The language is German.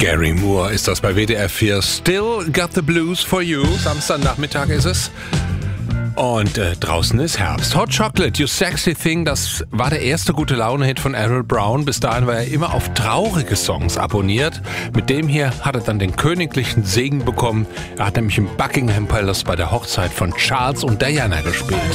Gary Moore ist das bei WDR 4. Still got the blues for you. Samstagnachmittag ist es. Und draußen ist Herbst. Hot Chocolate, You Sexy Thing, das war der erste gute Laune-Hit von Errol Brown. Bis dahin war er immer auf traurige Songs abonniert. Mit dem hier hat er dann den königlichen Segen bekommen. Er hat nämlich im Buckingham Palace bei der Hochzeit von Charles und Diana gespielt.